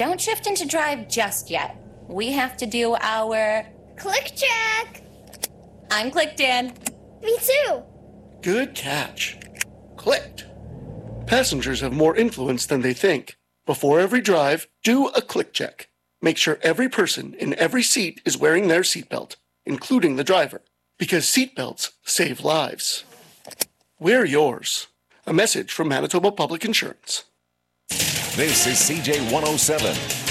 don't shift into drive just yet. We have to do our click check. I'm clicked in. Me too. Good catch. Clicked. Passengers have more influence than they think. Before every drive, do a click check. Make sure every person in every seat is wearing their seatbelt, including the driver, because seatbelts save lives. Wear yours. A message from Manitoba Public Insurance. This is CJ 107.